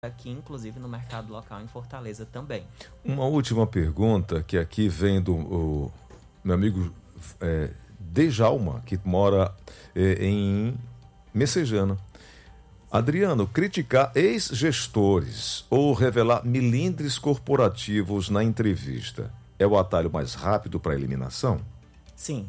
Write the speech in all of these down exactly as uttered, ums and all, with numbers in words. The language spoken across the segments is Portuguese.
aqui, inclusive no mercado local em Fortaleza também. Uma última pergunta, que aqui vem do o, meu amigo é, Dejalma, que mora é, em Messejana. Adriano, criticar ex-gestores ou revelar milindres corporativos na entrevista é o atalho mais rápido para a eliminação? Sim.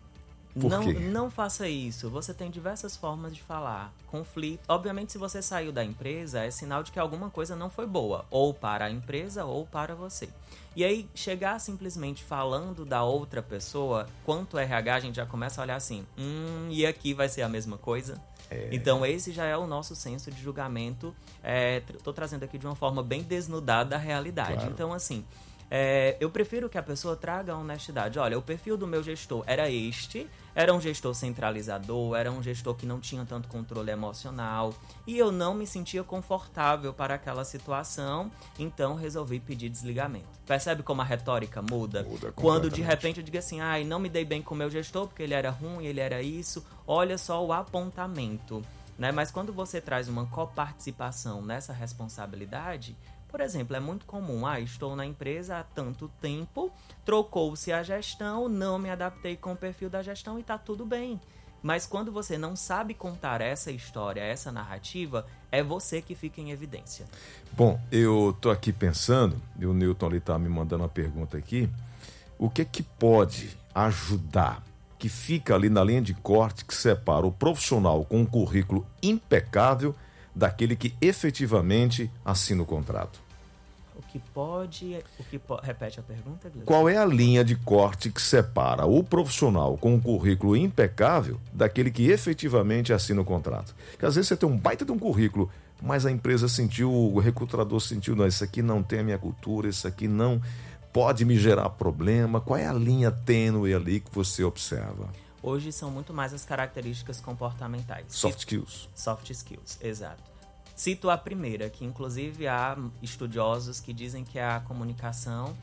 Por não, quê? não faça isso. Você tem diversas formas de falar. Conflito. Obviamente, se você saiu da empresa, é sinal de que alguma coisa não foi boa. Ou para a empresa, ou para você. E aí, chegar simplesmente falando da outra pessoa, quanto R H, a gente já começa a olhar assim, hum, e aqui vai ser a mesma coisa? É. Então, esse já é o nosso senso de julgamento. Estou é, trazendo aqui de uma forma bem desnudada da realidade. Claro. Então, assim... É, eu prefiro que a pessoa traga a honestidade. Olha, o perfil do meu gestor era este, era um gestor centralizador, era um gestor que não tinha tanto controle emocional e eu não me sentia confortável para aquela situação, então resolvi pedir desligamento. Percebe como a retórica muda? Muda Quando de repente eu digo assim, ai, não me dei bem com o meu gestor porque ele era ruim, ele era isso, olha só o apontamento, né? Mas quando você traz uma coparticipação nessa responsabilidade... Por exemplo, é muito comum, ah, estou na empresa há tanto tempo, trocou-se a gestão, não me adaptei com o perfil da gestão e está tudo bem. Mas quando você não sabe contar essa história, essa narrativa, é você que fica em evidência. Bom, eu estou aqui pensando, e o Newton ali está me mandando uma pergunta aqui, o que é que pode ajudar, que fica ali na linha de corte que separa o profissional com um currículo impecável daquele que efetivamente assina o contrato? O que pode... O que po... Repete a pergunta, Gleison. Qual é a linha de corte que separa o profissional com um currículo impecável daquele que efetivamente assina o contrato? Porque às vezes você tem um baita de um currículo, mas a empresa sentiu, o recrutador sentiu, não, isso aqui não tem a minha cultura, isso aqui não pode me gerar problema. Qual é a linha tênue ali que você observa? Hoje são muito mais as características comportamentais. Soft skills. Soft skills, exato. Cito a primeira, que inclusive há estudiosos que dizem que a comunicação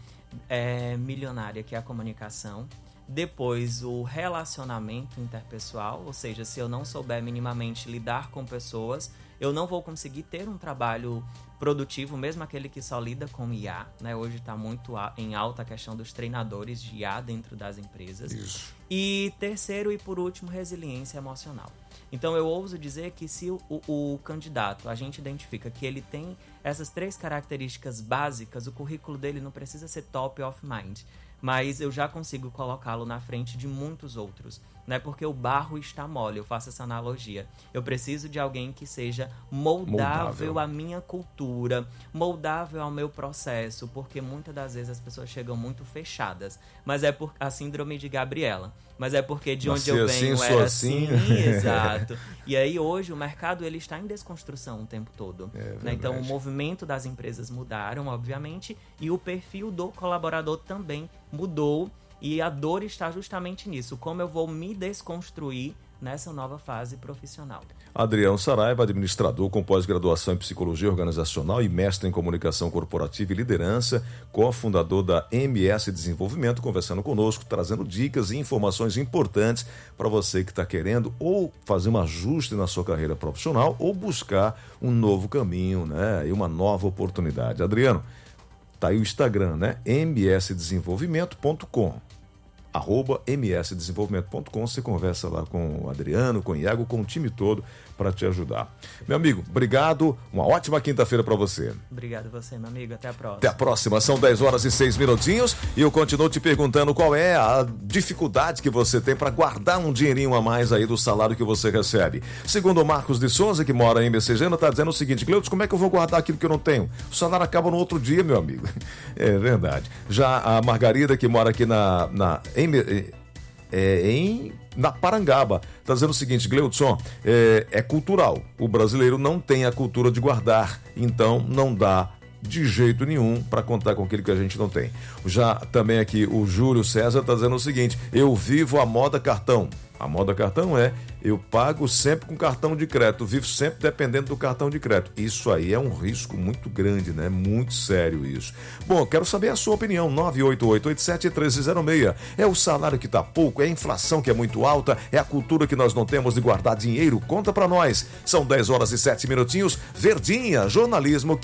é milionária, que é a comunicação. Depois, o relacionamento interpessoal, ou seja, se eu não souber minimamente lidar com pessoas, eu não vou conseguir ter um trabalho produtivo, mesmo aquele que só lida com I A, né? Hoje está muito em alta a questão dos treinadores de I A dentro das empresas. Isso. E terceiro e por último, resiliência emocional. Então eu ouso dizer que se o, o, o candidato, a gente identifica que ele tem essas três características básicas, o currículo dele não precisa ser top of mind, mas eu já consigo colocá-lo na frente de muitos outros, né? Porque o barro está mole, eu faço essa analogia. Eu preciso de alguém que seja moldável, moldável. à minha cultura, moldável ao meu processo, porque muitas das vezes as pessoas chegam muito fechadas, mas é por a síndrome de Gabriela. Mas é porque de onde eu venho assim, era assim, assim, exato. E aí hoje o mercado ele está em desconstrução o tempo todo. É, né? Então o movimento das empresas mudaram, obviamente, e o perfil do colaborador também mudou. E a dor está justamente nisso, como eu vou me desconstruir nessa nova fase profissional. Adriano Saraiva, administrador com pós-graduação em Psicologia Organizacional e mestre em Comunicação Corporativa e Liderança, cofundador da M S Desenvolvimento, conversando conosco, trazendo dicas e informações importantes para você que está querendo ou fazer um ajuste na sua carreira profissional ou buscar um novo caminho, né, e uma nova oportunidade. Adriano, tá aí o Instagram, né? m s desenvolvimento ponto com. arroba m s desenvolvimento ponto com, você conversa lá com o Adriano, com o Iago, com o time todo para te ajudar. Meu amigo, obrigado, uma ótima quinta-feira para você. Obrigado a você, meu amigo, até a próxima. Até a próxima, são dez horas e seis minutinhos e eu continuo te perguntando qual é a dificuldade que você tem para guardar um dinheirinho a mais aí do salário que você recebe. Segundo o Marcos de Souza, que mora em Messejana, tá dizendo o seguinte: Cleutos, como é que eu vou guardar aquilo que eu não tenho? O salário acaba no outro dia, meu amigo. É verdade. Já a Margarida, que mora aqui na, na em, é, em na Parangaba, está dizendo o seguinte: Gleudson, é, é cultural, o brasileiro não tem a cultura de guardar, então não dá de jeito nenhum para contar com aquilo que a gente não tem. Já também aqui o Júlio César está dizendo o seguinte: eu vivo a moda cartão. A moda cartão é, eu pago sempre com cartão de crédito, vivo sempre dependendo do cartão de crédito. Isso aí é um risco muito grande, né? Muito sério isso. Bom, quero saber a sua opinião, nove oito oito oito sete um três zero seis. É o salário que tá pouco? É a inflação que é muito alta? É a cultura que nós não temos de guardar dinheiro? Conta pra nós. São dez horas e sete minutinhos. Verdinha, jornalismo